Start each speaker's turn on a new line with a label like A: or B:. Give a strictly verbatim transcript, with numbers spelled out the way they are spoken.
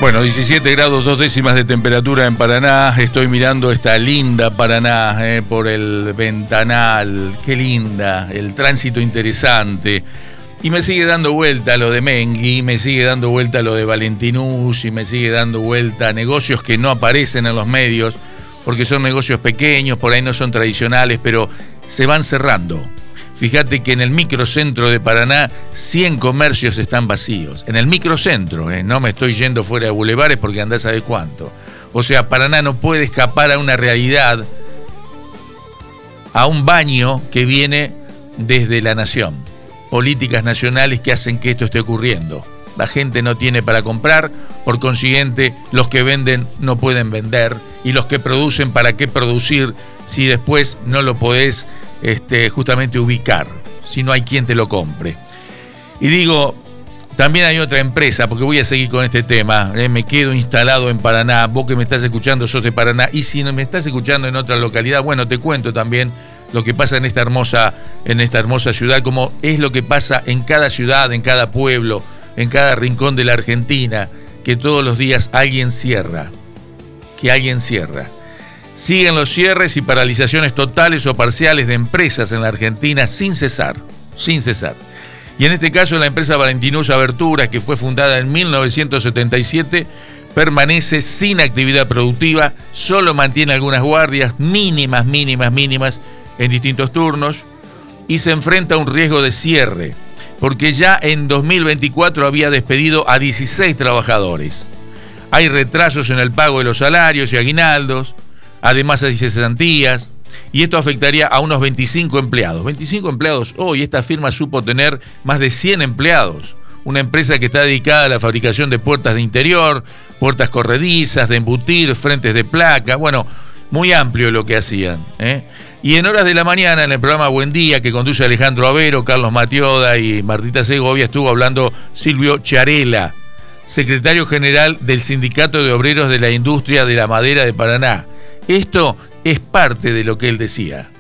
A: Bueno, diecisiete grados, dos décimas de temperatura en Paraná. Estoy mirando esta linda Paraná eh, por el ventanal. Qué linda, el tránsito interesante. Y me sigue dando vuelta lo de Mengui, me sigue dando vuelta lo de Valentinus, y me sigue dando vuelta negocios que no aparecen en los medios, porque son negocios pequeños, por ahí no son tradicionales, pero se van cerrando. Fíjate que en el microcentro de Paraná cien comercios están vacíos. En el microcentro, ¿eh? No me estoy yendo fuera de bulevares porque andás a saber cuánto. O sea, Paraná no puede escapar a una realidad, a un baño que viene desde la nación. Políticas nacionales que hacen que esto esté ocurriendo. La gente no tiene para comprar, por consiguiente, los que venden no pueden vender, y los que producen, ¿para qué producir si después no lo podés Este, justamente ubicar, si no hay quien te lo compre? Y digo, también hay otra empresa, porque voy a seguir con este tema, eh, me quedo instalado en Paraná. Vos que me estás escuchando sos de Paraná, y si no me estás escuchando en otra localidad, bueno, te cuento también lo que pasa en esta hermosa, en esta hermosa ciudad, como es lo que pasa en cada ciudad, en cada pueblo, en cada rincón de la Argentina, que todos los días alguien cierra, que alguien cierra. Siguen los cierres y paralizaciones totales o parciales de empresas en la Argentina sin cesar, sin cesar. Y en este caso la empresa Valentinus Aberturas, que fue fundada en mil novecientos setenta y siete, permanece sin actividad productiva, solo mantiene algunas guardias mínimas, mínimas, mínimas en distintos turnos, y se enfrenta a un riesgo de cierre, porque ya en dos mil veinticuatro había despedido a dieciséis trabajadores. Hay retrasos en el pago de los salarios y aguinaldos. Además hay cesantías, y esto afectaría a unos veinticinco empleados. veinticinco empleados hoy. Esta firma supo tener más de cien empleados. Una empresa que está dedicada a la fabricación de puertas de interior, puertas corredizas, de embutir, frentes de placa. Bueno, muy amplio lo que hacían, ¿eh? Y en horas de la mañana, en el programa Buen Día, que conduce Alejandro Avero, Carlos Matioda y Martita Segovia, estuvo hablando Silvio Chiarella, secretario general del Sindicato de Obreros de la Industria de la Madera de Paraná. Esto es parte de lo que él decía.